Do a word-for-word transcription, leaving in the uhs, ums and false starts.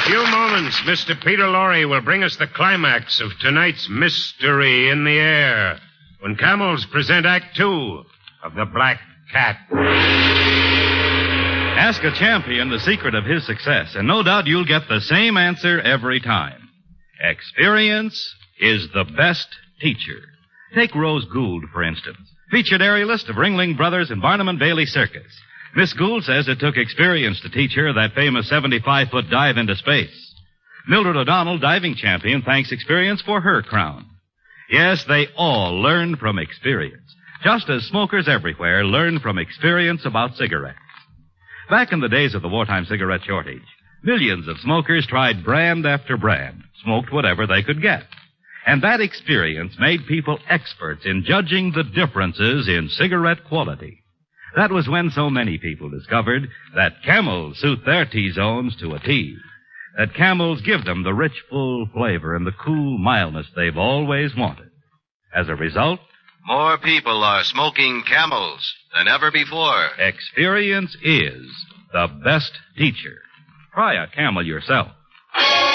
few moments, Mister Peter Lorre will bring us the climax of tonight's Mystery in the Air when Camels present Act Two of The Black Cat. Ask a champion the secret of his success, and no doubt you'll get the same answer every time. Experience is the best teacher. Take Rose Gould, for instance, featured aerialist of Ringling Brothers and Barnum and Bailey Circus. Miss Gould says it took experience to teach her that famous seventy-five foot dive into space. Mildred O'Donnell, diving champion, thanks experience for her crown. Yes, they all learn from experience, just as smokers everywhere learn from experience about cigarettes. Back in the days of the wartime cigarette shortage, millions of smokers tried brand after brand, smoked whatever they could get. And that experience made people experts in judging the differences in cigarette quality. That was when so many people discovered that Camels suit their T-zones to a T. That Camels give them the rich, full flavor and the cool mildness they've always wanted. As a result, more people are smoking Camels than ever before. Experience is the best teacher. Try a Camel yourself.